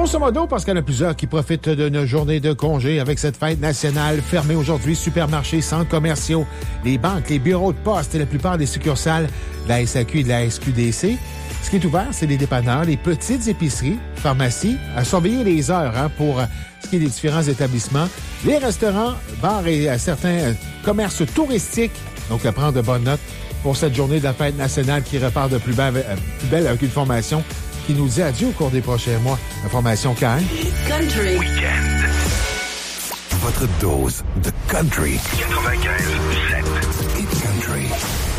Grosso modo, parce qu'il y en a plusieurs qui profitent d'une journée de congé avec cette fête nationale fermée aujourd'hui. Supermarchés, centres commerciaux, les banques, les bureaux de poste et la plupart des succursales de la SAQ et de la SQDC. Ce qui est ouvert, c'est les dépanneurs, les petites épiceries, pharmacies, à surveiller les heures pour ce qui est des différents établissements, les restaurants, bars et certains commerces touristiques. Donc, à prendre de bonnes notes pour cette journée de la fête nationale qui repart de plus belle avec une formation qui nous dit adieu au cours des prochains mois. La formation KM. Country. Weekend. Votre dose de country. 95.7. Hit Country.